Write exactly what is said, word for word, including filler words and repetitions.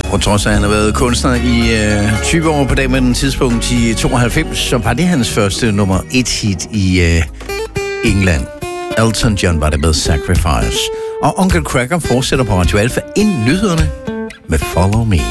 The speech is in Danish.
På trods af, at han har været kunstner i øh, tyve år på dag med den tidspunkt i tooghalvfems, så var det hans første nummer et hit i øh, England. Elton John var det med Sacrifice. Og Onkel Cracker fortsætter på Radio Alfa inden nyhederne med Follow Me.